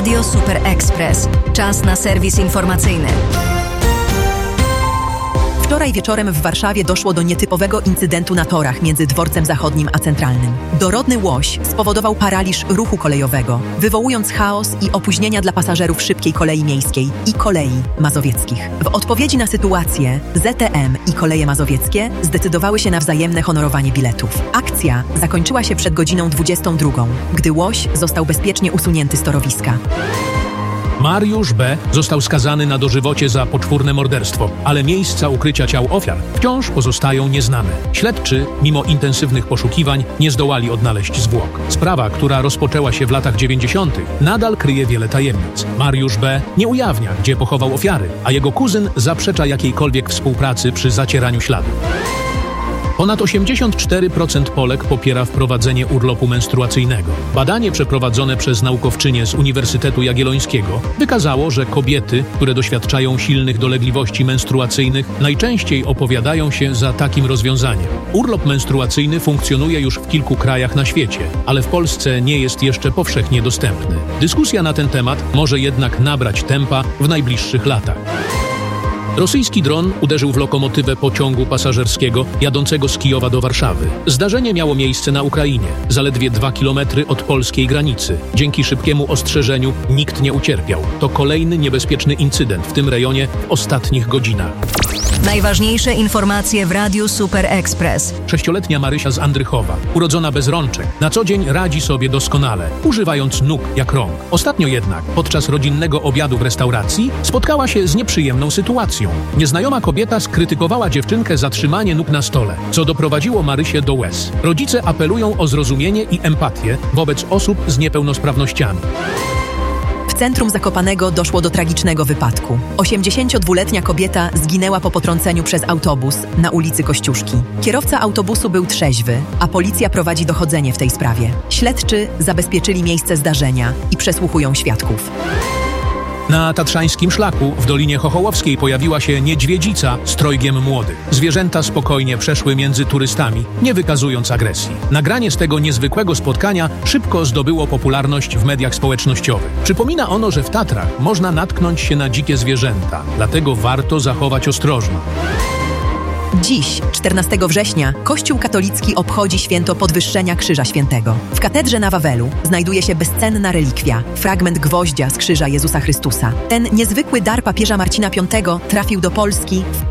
Radio Super Express. Czas na serwis informacyjny. Wczoraj wieczorem w Warszawie doszło do nietypowego incydentu na torach między Dworcem Zachodnim a Centralnym. Dorodny łoś spowodował paraliż ruchu kolejowego, wywołując chaos i opóźnienia dla pasażerów szybkiej kolei miejskiej i kolei mazowieckich. W odpowiedzi na sytuację ZTM i Koleje Mazowieckie zdecydowały się na wzajemne honorowanie biletów. Akcja zakończyła się przed godziną 22, gdy łoś został bezpiecznie usunięty z torowiska. Mariusz B. został skazany na dożywocie za poczwórne morderstwo, ale miejsca ukrycia ciał ofiar wciąż pozostają nieznane. Śledczy, mimo intensywnych poszukiwań, nie zdołali odnaleźć zwłok. Sprawa, która rozpoczęła się w latach 90., nadal kryje wiele tajemnic. Mariusz B. nie ujawnia, gdzie pochował ofiary, a jego kuzyn zaprzecza jakiejkolwiek współpracy przy zacieraniu śladów. Ponad 84% Polek popiera wprowadzenie urlopu menstruacyjnego. Badanie przeprowadzone przez naukowczynię z Uniwersytetu Jagiellońskiego wykazało, że kobiety, które doświadczają silnych dolegliwości menstruacyjnych, najczęściej opowiadają się za takim rozwiązaniem. Urlop menstruacyjny funkcjonuje już w kilku krajach na świecie, ale w Polsce nie jest jeszcze powszechnie dostępny. Dyskusja na ten temat może jednak nabrać tempa w najbliższych latach. Rosyjski dron uderzył w lokomotywę pociągu pasażerskiego jadącego z Kijowa do Warszawy. Zdarzenie miało miejsce na Ukrainie, zaledwie 2 kilometry od polskiej granicy. Dzięki szybkiemu ostrzeżeniu nikt nie ucierpiał. To kolejny niebezpieczny incydent w tym rejonie w ostatnich godzinach. Najważniejsze informacje w Radiu Super Express. 6-letnia Marysia z Andrychowa, urodzona bez rączek, na co dzień radzi sobie doskonale, używając nóg jak rąk. Ostatnio jednak, podczas rodzinnego obiadu w restauracji, spotkała się z nieprzyjemną sytuacją. Nieznajoma kobieta skrytykowała dziewczynkę za trzymanie nóg na stole, co doprowadziło Marysię do łez. Rodzice apelują o zrozumienie i empatię wobec osób z niepełnosprawnościami. W centrum Zakopanego doszło do tragicznego wypadku. 82-letnia kobieta zginęła po potrąceniu przez autobus na ulicy Kościuszki. Kierowca autobusu był trzeźwy, a policja prowadzi dochodzenie w tej sprawie. Śledczy zabezpieczyli miejsce zdarzenia i przesłuchują świadków. Na tatrzańskim szlaku w Dolinie Chochołowskiej pojawiła się niedźwiedzica z trojgiem młodych. Zwierzęta spokojnie przeszły między turystami, nie wykazując agresji. Nagranie z tego niezwykłego spotkania szybko zdobyło popularność w mediach społecznościowych. Przypomina ono, że w Tatrach można natknąć się na dzikie zwierzęta, dlatego warto zachować ostrożność. Dziś, 14 września, Kościół katolicki obchodzi święto Podwyższenia Krzyża Świętego. W katedrze na Wawelu znajduje się bezcenna relikwia, fragment gwoździa z krzyża Jezusa Chrystusa. Ten niezwykły dar papieża Marcina V trafił do Polski w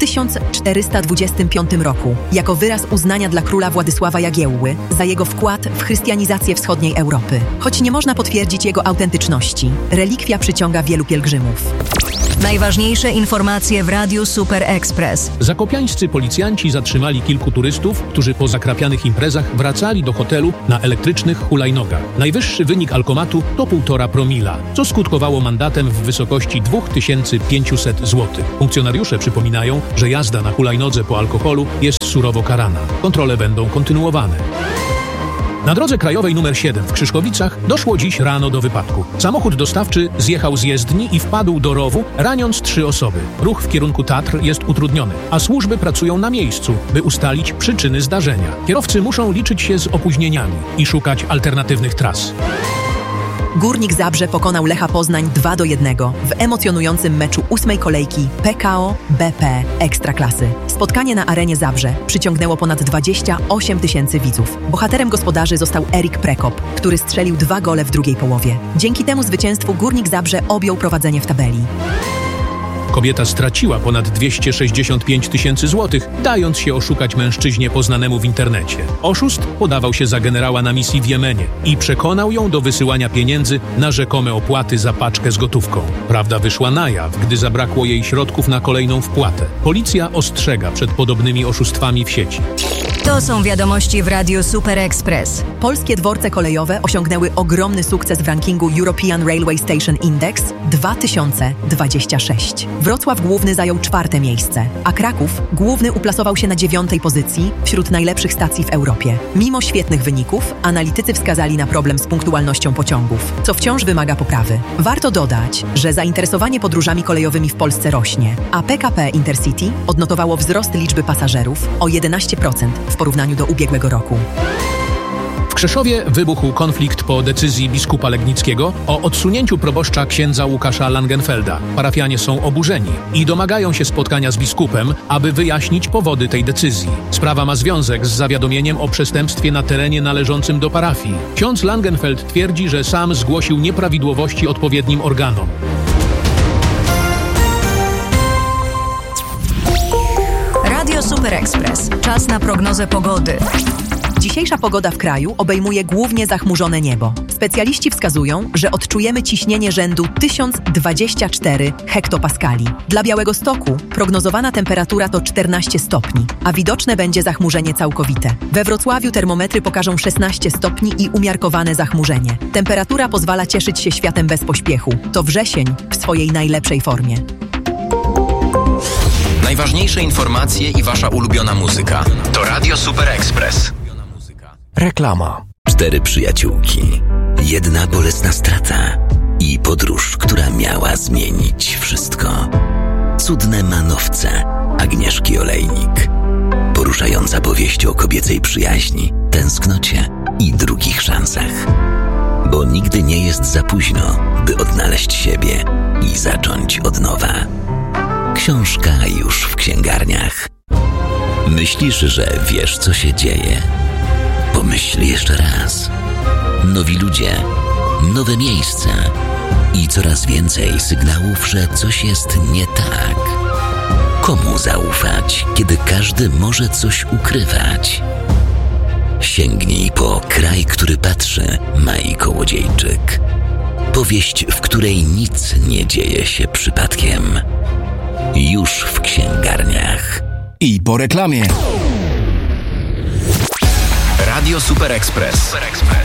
1425 roku, jako wyraz uznania dla króla Władysława Jagiełły za jego wkład w chrystianizację wschodniej Europy. Choć nie można potwierdzić jego autentyczności, relikwia przyciąga wielu pielgrzymów. Najważniejsze informacje w Radiu Super Express. Zakopiańscy policjanci zatrzymali kilku turystów, którzy po zakrapianych imprezach wracali do hotelu na elektrycznych hulajnogach. Najwyższy wynik alkomatu to 1,5 promila, co skutkowało mandatem w wysokości 2500 zł. Funkcjonariusze przypominają, że jazda na hulajnodze po alkoholu jest surowo karana. Kontrole będą kontynuowane. Na drodze krajowej nr 7 w Krzyszkowicach doszło dziś rano do wypadku. Samochód dostawczy zjechał z jezdni i wpadł do rowu, raniąc 3 osoby. Ruch w kierunku Tatr jest utrudniony, a służby pracują na miejscu, by ustalić przyczyny zdarzenia. Kierowcy muszą liczyć się z opóźnieniami i szukać alternatywnych tras. Górnik Zabrze pokonał Lecha Poznań 2-1 w emocjonującym meczu 8. kolejki PKO BP Ekstraklasy. Spotkanie na arenie Zabrze przyciągnęło ponad 28 000 widzów. Bohaterem gospodarzy został Erik Prekop, który strzelił 2 gole w drugiej połowie. Dzięki temu zwycięstwu Górnik Zabrze objął prowadzenie w tabeli. Kobieta straciła ponad 265 000 złotych, dając się oszukać mężczyźnie poznanemu w internecie. Oszust podawał się za generała na misji w Jemenie i przekonał ją do wysyłania pieniędzy na rzekome opłaty za paczkę z gotówką. Prawda wyszła na jaw, gdy zabrakło jej środków na kolejną wpłatę. Policja ostrzega przed podobnymi oszustwami w sieci. To są wiadomości w Radiu Super Express. Polskie dworce kolejowe osiągnęły ogromny sukces w rankingu European Railway Station Index 2026. Wrocław Główny zajął 4. miejsce, a Kraków Główny uplasował się na 9. pozycji wśród najlepszych stacji w Europie. Mimo świetnych wyników, analitycy wskazali na problem z punktualnością pociągów, co wciąż wymaga poprawy. Warto dodać, że zainteresowanie podróżami kolejowymi w Polsce rośnie, a PKP Intercity odnotowało wzrost liczby pasażerów o 11% w porównaniu do ubiegłego roku. W Krzeszowie wybuchł konflikt po decyzji biskupa Legnickiego o odsunięciu proboszcza księdza Łukasza Langenfelda. Parafianie są oburzeni i domagają się spotkania z biskupem, aby wyjaśnić powody tej decyzji. Sprawa ma związek z zawiadomieniem o przestępstwie na terenie należącym do parafii. Ksiądz Langenfeld twierdzi, że sam zgłosił nieprawidłowości odpowiednim organom. Radio Super Express. Czas na prognozę pogody. Dzisiejsza pogoda w kraju obejmuje głównie zachmurzone niebo. Specjaliści wskazują, że odczujemy ciśnienie rzędu 1024 hektopaskali. Dla Białegostoku prognozowana temperatura to 14 stopni, a widoczne będzie zachmurzenie całkowite. We Wrocławiu termometry pokażą 16 stopni i umiarkowane zachmurzenie. Temperatura pozwala cieszyć się światem bez pośpiechu. To wrzesień w swojej najlepszej formie. Najważniejsze informacje i wasza ulubiona muzyka. To Radio Super Express. Reklama. 4 przyjaciółki, 1 bolesna strata i podróż, która miała zmienić wszystko. Cudne manowce Agnieszki Olejnik. Poruszająca powieść o kobiecej przyjaźni, tęsknocie i drugich szansach. Bo nigdy nie jest za późno, by odnaleźć siebie i zacząć od nowa. Książka już w księgarniach. Myślisz, że wiesz, co się dzieje? Pomyśl jeszcze raz. Nowi ludzie, nowe miejsca i coraz więcej sygnałów, że coś jest nie tak. Komu zaufać, kiedy każdy może coś ukrywać? Sięgnij po Kraj, który patrzy, Mai Kołodziejczyk. Powieść, w której nic nie dzieje się przypadkiem. Już w księgarniach. I po reklamie. Radio Super Express.